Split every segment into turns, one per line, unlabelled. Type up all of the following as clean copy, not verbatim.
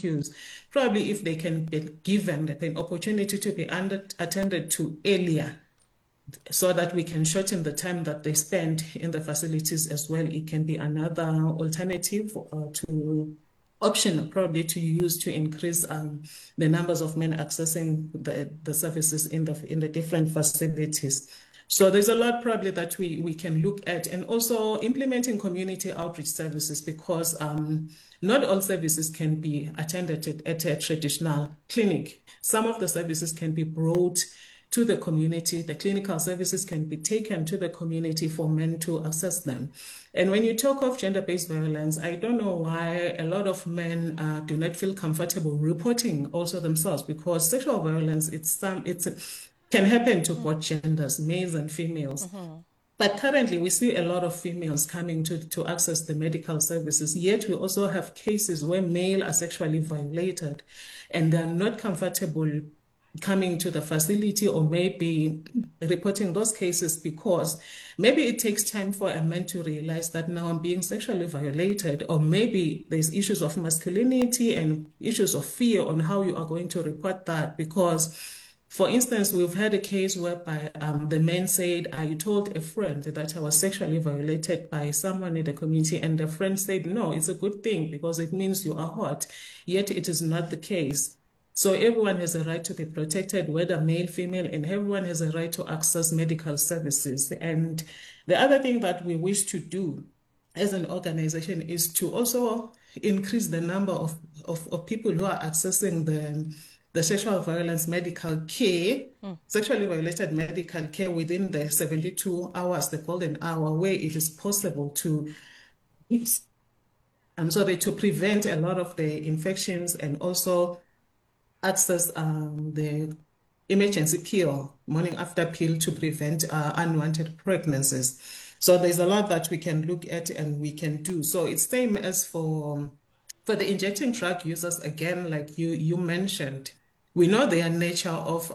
rescues, probably if they can be given the opportunity to be attended to earlier, so that we can shorten the time that they spend in the facilities as well. It can be another alternative to option probably to use to increase the numbers of men accessing the services in the different facilities. So there's a lot probably that we can look at, and also implementing community outreach services, because not all services can be attended at a traditional clinic. Some of the services can be brought to the community. The clinical services can be taken to the community for men to access them. And when you talk of gender-based violence, I don't know why a lot of men do not feel comfortable reporting also themselves, because sexual violence, can happen to both genders, males and females. But currently, we see a lot of females coming to access the medical services, yet we also have cases where male are sexually violated and they're not comfortable coming to the facility, or maybe reporting those cases because maybe it takes time for a man to realize that now I'm being sexually violated, or maybe there's issues of masculinity and issues of fear on how you are going to report that. Because, for instance, we've had a case whereby the man said, I told a friend that I was sexually violated by someone in the community, and the friend said, no, it's a good thing because it means you are hot, yet it is not the case. So everyone has a right to be protected, whether male, female, and everyone has a right to access medical services. And the other thing that we wish to do as an organization is to also increase the number of people who are accessing the sexual violence medical care, sexually violated medical care within the 72 hours, the golden hour, where it is possible to to prevent a lot of the infections, and also access the emergency pill, morning after pill, to prevent unwanted pregnancies. So there's a lot that we can look at and we can do. So it's same as for the injecting drug users, again, like you mentioned, we know their nature of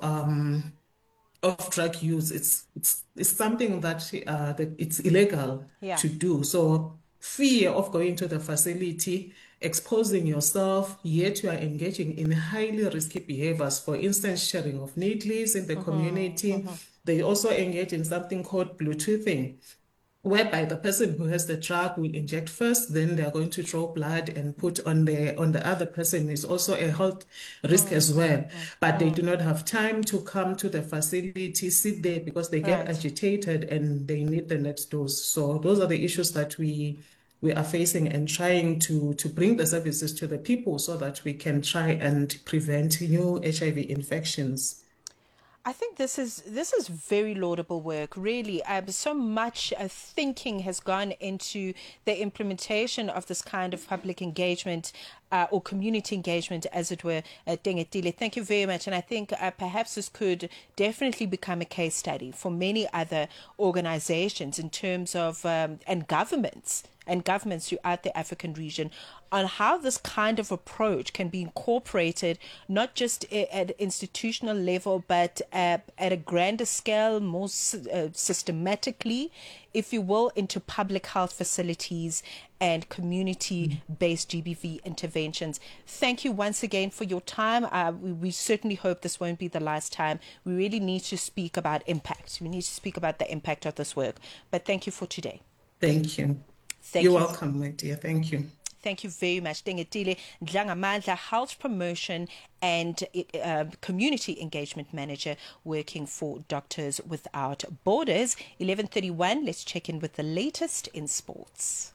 drug use. It's something that it's illegal to do. So fear of going to the facility, exposing yourself, yet you are engaging in highly risky behaviors. For instance, sharing of needles in the community. They also engage in something called Bluetoothing, whereby the person who has the drug will inject first, then they're going to draw blood and put on the other person. Is also a health risk as well. But they do not have time to come to the facility, sit there, because they get agitated and they need the next dose. So those are the issues that we are facing, and trying to bring the services to the people so that we can try and prevent new HIV infections.
I think this is very laudable work, really. So much thinking has gone into the implementation of this kind of public engagement or community engagement, as it were. Dingetile, thank you very much. And I think perhaps this could definitely become a case study for many other organizations in terms of, and governments throughout the African region, on how this kind of approach can be incorporated, not just at institutional level, but at a grander scale, more systematically, if you will, into public health facilities and community-based GBV interventions. Thank you once again for your time. We certainly hope this won't be the last time. We really need to speak about impact. We need to speak about the impact of this work. But thank you for today.
Thank you. You're welcome, my dear. Thank you.
Thank you very much. Dingetile Dlangamandla, Health Promotion and Community Engagement Manager working for Doctors Without Borders. 11:31, let's check in with the latest in sports.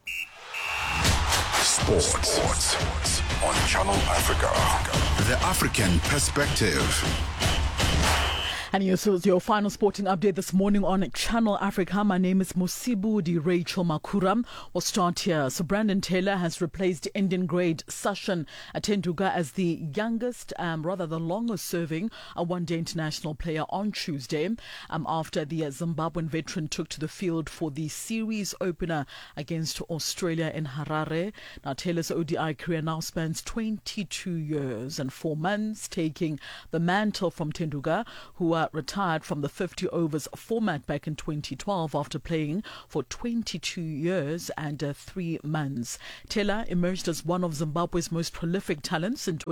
Sports on Channel Africa. The African Perspective.
And here's your final sporting update this morning on Channel Africa. My name is Mosibu Di Rachel Makura. We'll start here. So Brandon Taylor has replaced Indian grade Sachin Tendulkar as the youngest, the longest serving one-day international player on Tuesday, after the Zimbabwean veteran took to the field for the series opener against Australia in Harare. Now Taylor's ODI career now spans 22 years and 4 months, taking the mantle from Tendulkar, who Taylor retired from the 50 overs format back in 2012 after playing for 22 years and 3 months. Taylor emerged as one of Zimbabwe's most prolific talents in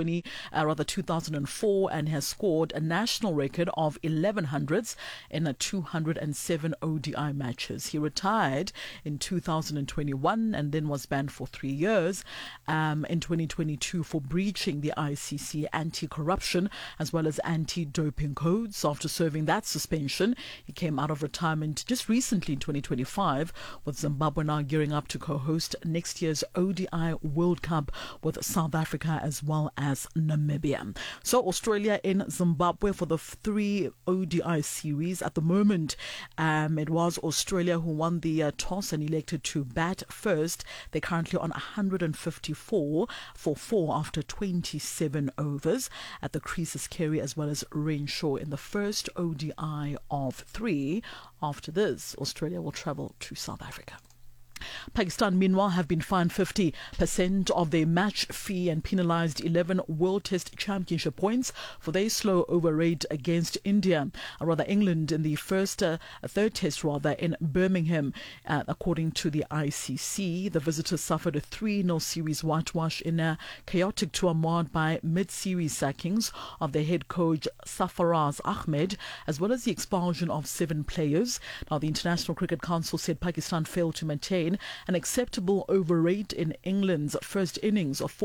2004 and has scored a national record of 1100s in 207 ODI matches. He retired in 2021 and then was banned for 3 years in 2022 for breaching the ICC anti-corruption as well as anti-doping codes. After serving that suspension, he came out of retirement just recently in 2025, with Zimbabwe now gearing up to co-host next year's ODI World Cup with South Africa as well as Namibia. So Australia in Zimbabwe for the 3 ODI series. At the moment, it was Australia who won the toss and elected to bat first. They're currently on 154 for 4 after 27 overs. At the creases, Carey as well as Renshaw in the first ODI of 3. After this, Australia will travel to South Africa. Pakistan, meanwhile, have been fined 50% of their match fee and penalised 11 World Test Championship points for their slow over raid against India, or rather England, in the third test in Birmingham. According to the ICC, the visitors suffered a 3-0 series whitewash in a chaotic tour marred by mid-series sackings of their head coach Sarfaraz Ahmed, as well as the expulsion of 7 players. Now, the International Cricket Council said Pakistan failed to maintain an acceptable over rate in England's first innings of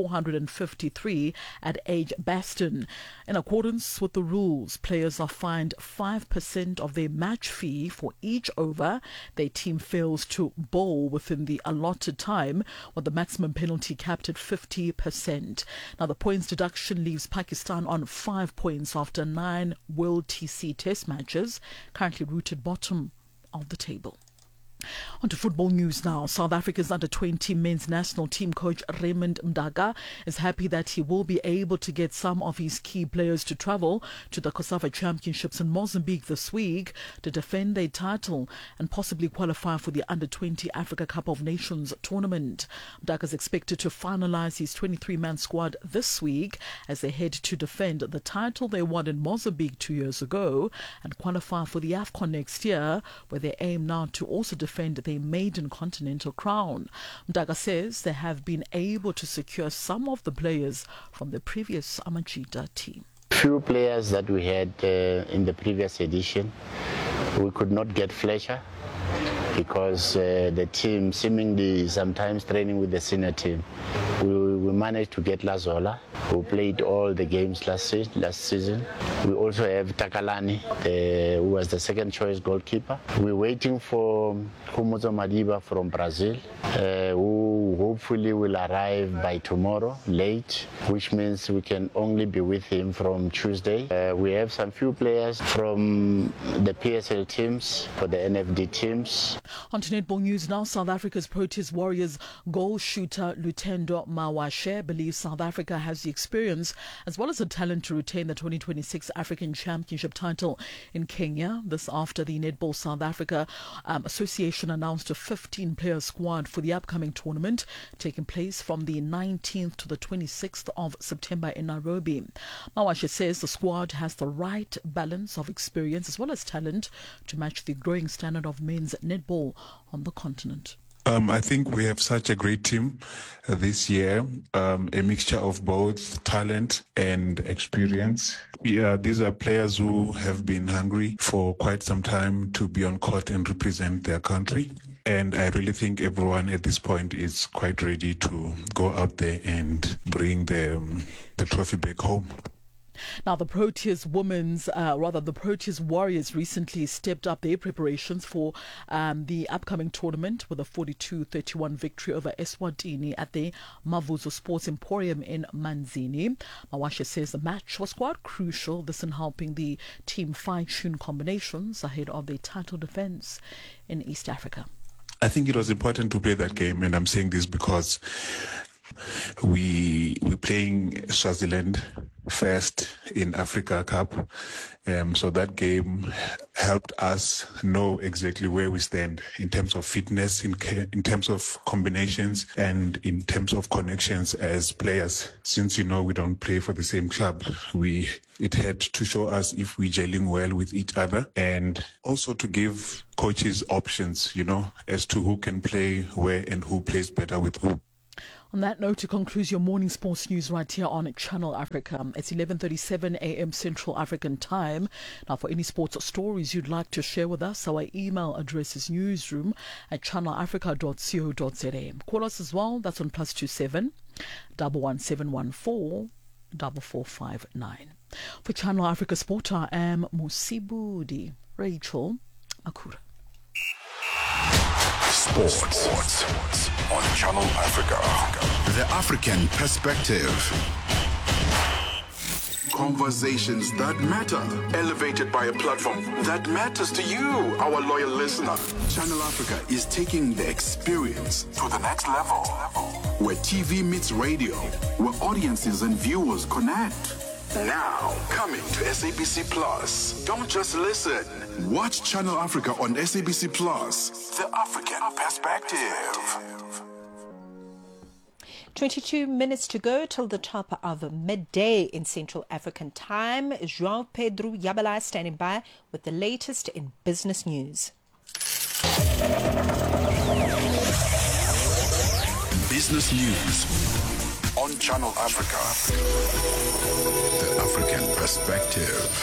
453 at Edgbaston. In accordance with the rules, players are fined 5% of their match fee for each over their team fails to bowl within the allotted time, with the maximum penalty capped at 50%. Now, the points deduction leaves Pakistan on 5 points after 9 World TC Test matches, currently rooted bottom of the table. On to football news now. South Africa's under-20 men's national team coach Raymond Mdaka is happy that he will be able to get some of his key players to travel to the COSAFA Championships in Mozambique this week to defend their title and possibly qualify for the under-20 Africa Cup of Nations tournament. Mdaka is expected to finalise his 23-man squad this week as they head to defend the title they won in Mozambique 2 years ago and qualify for the AFCON next year, where they aim now to also defend their maiden continental crown. Mdaka says they have been able to secure some of the players from the previous Amajita team.
Few players that we had in the previous edition, we could not get Fletcher because the team seemingly sometimes training with the senior team. We managed to get Lazola, who played all the games last season. We also have Takalani, who was the second choice goalkeeper. We're waiting for Khumuzo Madiba from Brazil, who hopefully will arrive by tomorrow late, which means we can only be with him from Tuesday. We have some few players from the PSL teams, for the NFD teams.
On to netball news now. South Africa's Proteas Warriors goal shooter Lutendo Mawashe believes South Africa has the experience as well as the talent to retain the 2026 African Championship title in Kenya. This after the Netball South Africa Association announced a 15-player squad for the upcoming tournament taking place from the 19th to the 26th of September in Nairobi. Mawashe says the squad has the right balance of experience as well as talent to match the growing standard of men's netball on the continent.
I think we have such a great team this year, a mixture of both talent and experience. Yeah, these are players who have been hungry for quite some time to be on court and represent their country. And I really think everyone at this point is quite ready to go out there and bring the trophy back home.
Now, the Proteas Warriors recently stepped up their preparations for the upcoming tournament with a 42-31 victory over Eswatini at the Mavuzo Sports Emporium in Manzini. Mawashe says the match was quite crucial, this in helping the team fine-tune combinations ahead of their title defence in East Africa.
I think it was important to play that game, and I'm saying this because we're playing Swaziland first in Africa Cup. So that game helped us know exactly where we stand in terms of fitness, in terms of combinations, and in terms of connections as players. Since, we don't play for the same club, it had to show us if we're gelling well with each other, and also to give coaches options, as to who can play where and who plays better with who.
On that note, to conclude your morning sports news right here on Channel Africa. It's 11:37 a.m. Central African Time. Now, for any sports stories you'd like to share with us, our email address is newsroom@channelafrica.co.za. Call us as well. That's on +27 11714 4459. For Channel Africa Sport, I am Musibudi Rachel Makura.
Sports on Channel Africa. The African Perspective. Conversations that matter, elevated by a platform that matters to you, our loyal listener. Channel Africa is taking the experience to the next level, where TV meets radio, where audiences and viewers connect. Now, coming to SABC Plus. Don't just listen. Watch Channel Africa on SABC Plus. The African Perspective.
22 minutes to go till the top of midday in Central African Time. João Pedro Yabala standing by with the latest in business news.
Business news on Channel Africa. The African Perspective.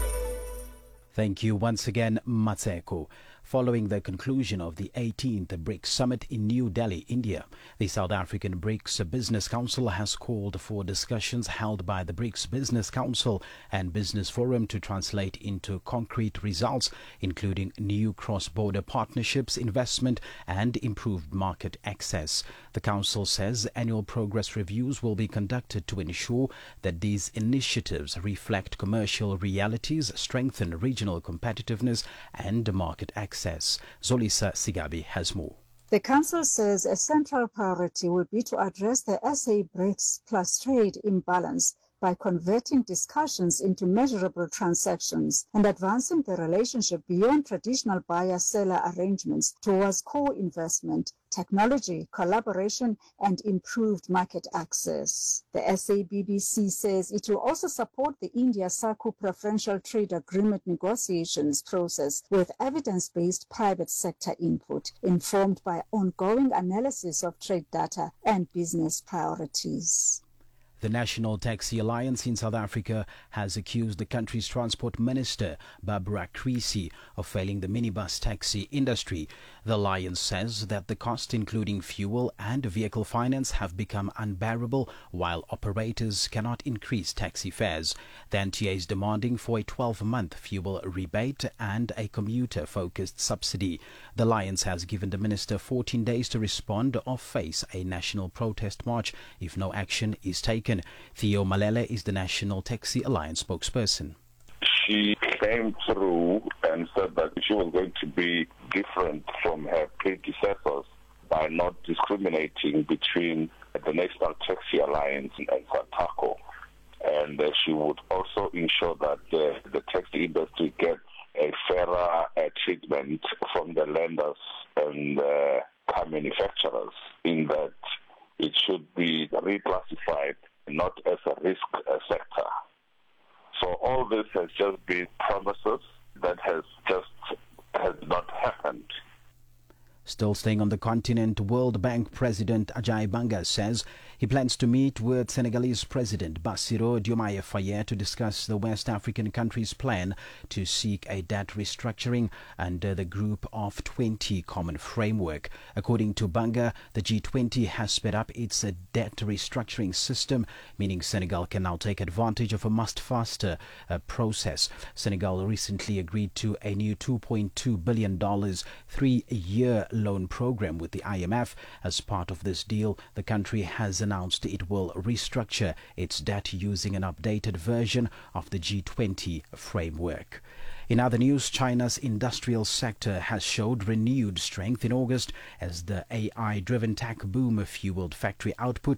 Thank you once again, Matseko. Following the conclusion of the 18th BRICS Summit in New Delhi, India, the South African BRICS Business Council has called for discussions held by the BRICS Business Council and Business Forum to translate into concrete results, including new cross-border partnerships, investment, and improved market access. The Council says annual progress reviews will be conducted to ensure that these initiatives reflect commercial realities, strengthen regional competitiveness, and market access. Zolisa Sigabi has more.
The Council says a central priority will be to address the SA BRICS plus trade imbalance by converting discussions into measurable transactions and advancing the relationship beyond traditional buyer-seller arrangements towards co-investment, technology, collaboration, and improved market access. The SABBC says it will also support the India-SACU preferential trade agreement negotiations process with evidence-based private sector input, informed by ongoing analysis of trade data and business priorities.
The National Taxi Alliance in South Africa has accused the country's transport minister, Barbara Creecy, of failing the minibus taxi industry. The alliance says that the cost, including fuel and vehicle finance, have become unbearable, while operators cannot increase taxi fares. The NTA is demanding for a 12-month fuel rebate and a commuter-focused subsidy. The alliance has given the minister 14 days to respond or face a national protest march if no action is taken. Theo Malele is the National Taxi Alliance spokesperson.
She came through and said that she was going to be different from her predecessors by not discriminating between the National Taxi Alliance and SATACO. And she would also ensure that the taxi industry gets a fairer treatment from the lenders and car manufacturers, in that it should be reclassified not as a risk sector. So all this has just been promises that has not happened.
Still staying on the continent, World Bank President Ajay Banga says he plans to meet with Senegalese President Bassirou Diomaye Faye to discuss the West African country's plan to seek a debt restructuring under the Group of 20 common framework. According to Banga, the G20 has sped up its debt restructuring system, meaning Senegal can now take advantage of a much faster process. Senegal recently agreed to a new $2.2 billion 3-year loan program with the IMF. As part of this deal, the country has announced it will restructure its debt using an updated version of the G20 framework. In other news, China's industrial sector has showed renewed strength in August as the AI-driven tech boom fueled factory output.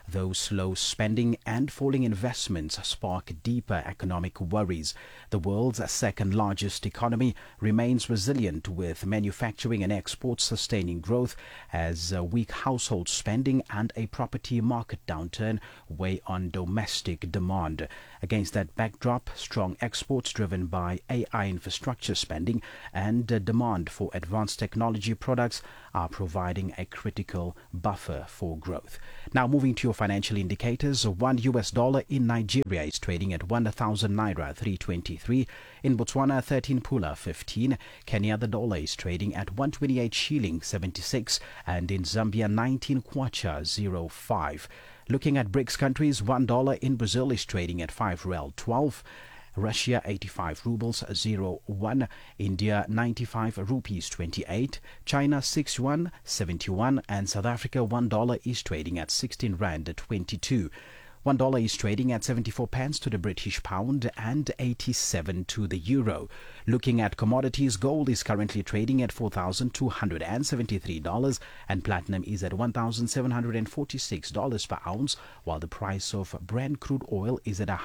though slow spending and falling investments spark deeper economic worries. The world's second largest economy remains resilient, with manufacturing and exports sustaining growth as weak household spending and a property market downturn weigh on domestic demand. Against that backdrop, strong exports driven by AI infrastructure spending and demand for advanced technology products are providing a critical buffer for growth. Now moving to your financial indicators, $1 in Nigeria is trading at 1,000 naira 323. In Botswana, 13 pula 15. Kenya, the dollar is trading at 128 shilling 76, and in Zambia 19 kwacha 05. Looking at BRICS countries, $1 in Brazil is trading at 5 rel 12. Russia 85 rubles 01, India 95 rupees 28, China 61 71, and South Africa $1 is trading at 16 rand 22. $1 is trading at 74 pence to the British pound and 87 to the euro. Looking at commodities, gold is currently trading at $4,273 and platinum is at $1,746 per ounce, while the price of Brent crude oil is at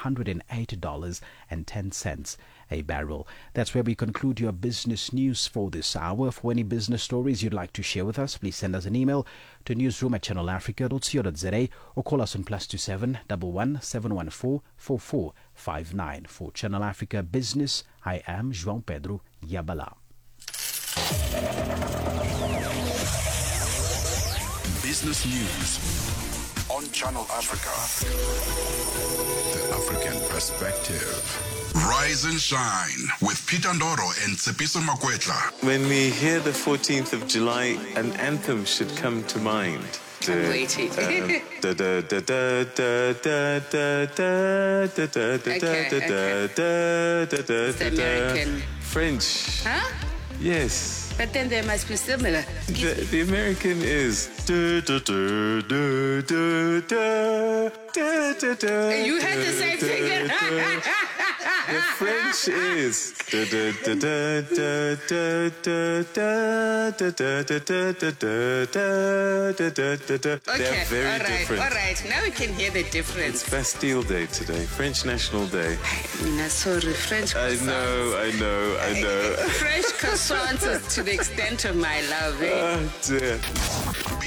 $108.10 a barrel. That's where we conclude your business news for this hour. For any business stories you'd like to share with us, please send us an email to newsroom@channelafrica.co.za or call us on +27 11 714 4459. For Channel Africa Business, I am João Pedro Yabala.
Business News on Channel Africa. The African Perspective. Rise and Shine with Peter Ndoro and Tsepiso Makwetla.
When we hear the 14th of July, an anthem should come to mind.
I'm waiting. It's American.
French.
Huh?
Yes.
But then they must be similar.
The American is.
You had the same thing.
The French is. They're very different.
All right. Now we can hear the difference.
It's Bastille Day today, French National Day.
Sorry, French croissants.
I know.
French croissants is to the extent of my love.
Oh, dear.